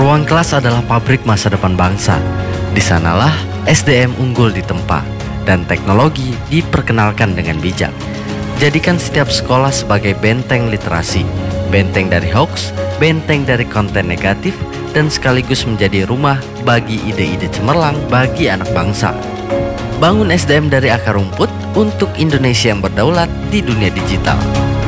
Ruang kelas adalah pabrik masa depan bangsa. Di sanalah SDM unggul ditempa dan teknologi diperkenalkan dengan bijak. Jadikan setiap sekolah sebagai benteng literasi, benteng dari hoax, benteng dari konten negatif, dan sekaligus menjadi rumah bagi ide-ide cemerlang bagi anak bangsa. Bangun SDM dari akar rumput untuk Indonesia yang berdaulat di dunia digital.